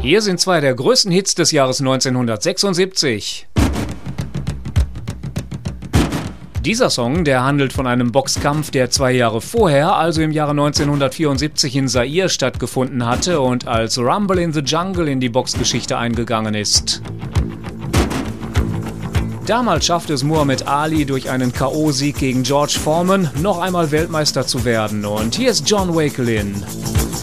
Hier sind zwei der größten Hits des Jahres 1976. Dieser Song, der handelt von einem Boxkampf, der 2 Jahre vorher, also im Jahre 1974 in Zaire stattgefunden hatte und als Rumble in the Jungle in die Boxgeschichte eingegangen ist. Damals schaffte es Muhammad Ali durch einen K.O.-Sieg gegen George Foreman noch einmal Weltmeister zu werden. Und hier ist John Wakelin.